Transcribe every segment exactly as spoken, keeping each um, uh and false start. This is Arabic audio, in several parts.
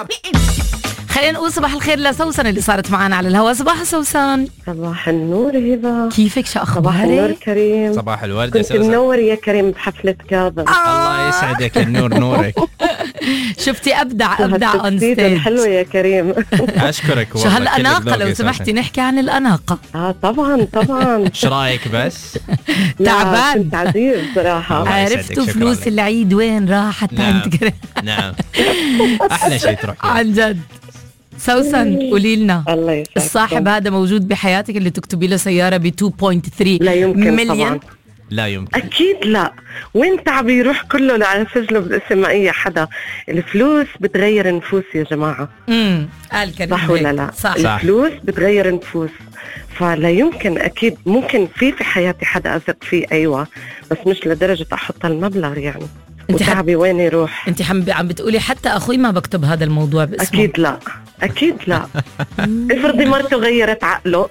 خلينا نقول صباح الخير لسوسن اللي صارت معنا على الهواء. صباح سوسن. صباح النور هبة. كيفك؟ شو أخبارك؟ صباح النور كريم. صباح الورد. كنت منور يا كريم بحفلة كاظم. آه. الله يسعدك، النور نورك. شفتي أبدع أبدع أون ستيج. حلوة يا كريم. أشكرك والله. شو هالأناقة لو سمحتي نحكي عن الأناقة. آه طبعا طبعا. شو رايك بس؟ تعبان. كنت عزيز صراحة. عرفتوا فلوس العيد وين راحت؟ نعم. نعم. أحلى شيء تروح عن جد. سوسن قولي لنا، الله يسعدك. الصاحب هذا موجود بحياتك اللي تكتبي له سيارة ب اثنين فاصلة ثلاثة لا يمكن مليون؟ طبعا. لا يمكن. أكيد لا. وين تعبي يروح كله لعلى سجله باسم أي حدا. الفلوس بتغير نفوس يا جماعة. امم قال كريم صح ولا لا؟ صح. الفلوس بتغير نفوس، فلا يمكن. أكيد ممكن في في حياتي حدا أثق فيه، أيوة، بس مش لدرجة أحط المبلغ يعني. وتعبي وين يروح؟ انت عم بتقولي حتى أخوي ما بكتب هذا الموضوع باسمه. أكيد لا، أكيد لا. افرضي مرته غيرت عقله.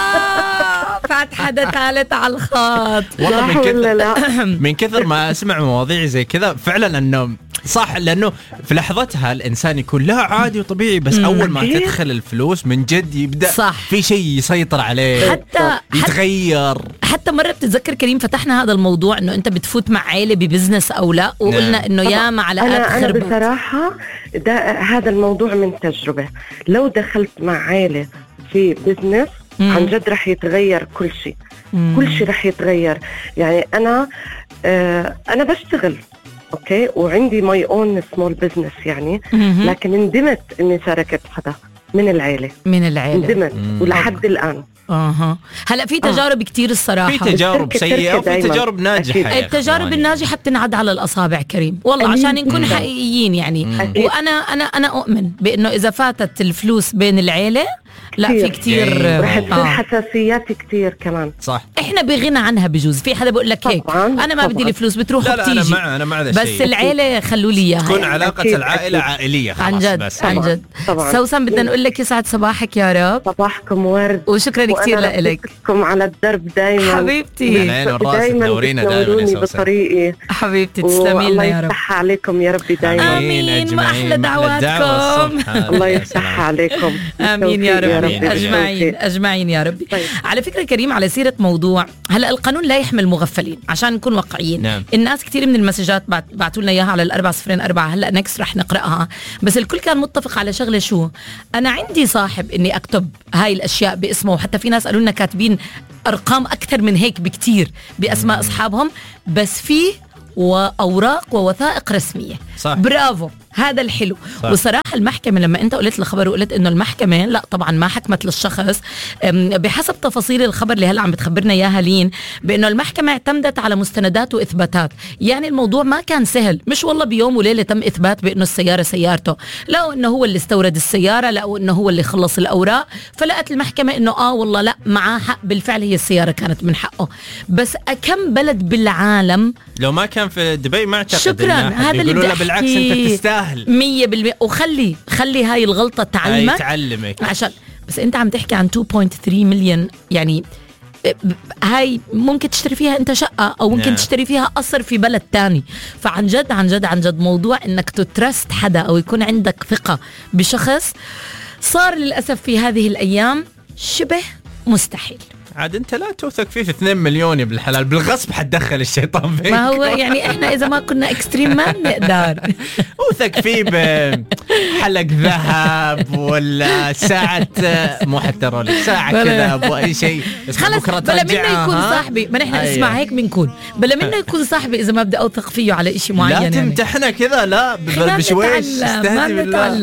آه فات حدا ثالث على الخط. والله من كثر لا. من كثر ما أسمع مواضيع زي كذا فعلا أنه صح، لأنه في لحظتها الإنسان يكون لا عادي وطبيعي، بس مم. أول ما تدخل الفلوس من جد يبدأ صح. في شيء يسيطر عليه، حتى يتغير. حتى مرة بتتذكر كريم فتحنا هذا الموضوع انه انت بتفوت مع عائلة ببزنس او لا، وقلنا نعم. انه ياما على أنا, أنا خربت. بصراحة ده هذا الموضوع من تجربة. لو دخلت مع عائلة في بزنس عن جد رح يتغير كل شيء. مم. كل شيء رح يتغير. يعني أنا آه أنا بشتغل أوكي وعندي ماي اون سمول بزنس يعني، مم. لكن ندمت إني شاركت حدا من العائلة. من العائلة ندمت ولحد الآن. اها هلا في تجارب آه. كتير الصراحة. في تجارب التركة- سيئة وفي دايماً. تجارب ناجحة. التجارب الناجحة بتنعد على الأصابع كريم، والله أكيد. عشان نكون مم. حقيقيين يعني. أكيد. وأنا أنا أنا أؤمن بأنه إذا فاتت الفلوس بين العيلة لا في كتير كتير. رح تصير آه. حساسيات كتير كمان. صح. احنا بغنى عنها بجوز. في حدا بقول لك هيك طبعاً. انا ما طبعاً. بدي الفلوس بتروح لا لا أنا وبتيجي، مع أنا مع هذا بس الشيء. العيلة خلوا لي اياها تكون يعني. علاقة أكيد. العائلة أكيد. عائلية خلاص. عن جد بس عن جد. طبعاً. سوسن بدنا نقول لك يسعد صباحك يا رب. صباحكم ورد. وشكرا كثير وأنا لك رفيقكم على الدرب دايما حبيبتي. العين والراس دايما تنورينا دايما يا بتنوروني سوسن. بطريقي. حبيبتي تسلمي لنا يا رب. يفتحها عليكم يا ربي دايما. آمين. ما أحلى أجمعين. ما أحلى دعواتكم. الدعوة الصبح. الله يا يفتحها سلام. عليكم. امين يا بالتوفيق ربي. آمين. اجمعين اجمعين يا ربي. طيب. على فكره كريم، على سيره موضوع هلا القانون لا يحمل مغفلين عشان نكون واقعيين. نعم. الناس كثير من المسجات بعت بعتوا لنا اياها على الأربعة صفرين أربعة، هلا نكس رح نقراها، بس الكل كان متفق على شغله. شو انا عندي صاحب اني اكتب هاي الاشياء باسمه، وحتى في ناس قالوا لنا كاتبين ارقام اكثر من هيك بكتير باسماء اصحابهم، بس في واوراق ووثائق رسميه. صح. برافو، هذا الحلو. صح. وصراحه المحكمه لما انت قلت الخبر وقلت انه المحكمه لا طبعا ما حكمت للشخص، أم، بحسب تفاصيل الخبر اللي هلا عم بتخبرنا اياها لين، بانه المحكمه اعتمدت على مستندات واثباتات. يعني الموضوع ما كان سهل، مش والله بيوم وليله تم اثبات بانه السياره سيارته، لا انه هو اللي استورد السياره، لا انه هو اللي خلص الاوراق. فلقت المحكمه انه اه والله لا معاه حق، بالفعل هي السياره كانت من حقه. بس كم بلد بالعالم لو ما كان في دبي ما اعتقد. شكرا، هذا اللي بدي بالعكس أحكي. انت تستاهل مية بالمية. وخلي خلي هاي الغلطة تعلمك. هاي تعلمك. عشان بس انت عم تحكي عن اثنين فاصلة ثلاثة مليون، يعني هاي ممكن تشتري فيها انت شقة او ممكن نعم. تشتري فيها قصر في بلد تاني. فعن جد عن جد عن جد موضوع انك تترست حدا او يكون عندك ثقة بشخص صار للأسف في هذه الأيام شبه مستحيل. عاد انت لا توثق فيه في اثنين مليون يا بالحلال، بالغصب حتدخل الشيطان فيك. ما هو يعني احنا اذا ما كنا اكستريم ما بنقدر. اوثق فيه بحلق ذهب ولا ساعة، مو حتى رولكس، ساعة كذا ابو اي شيء. خلص بلا منه يكون صاحبي، ما نحن نسمع هيك بنكون بلا منه يكون صاحبي اذا ما بدي اوثق فيه على إشي معين. لا يعني تمتحنا كذا، لا ما بشويش بنتعلم، ما استهدي بالله. بنتعلم.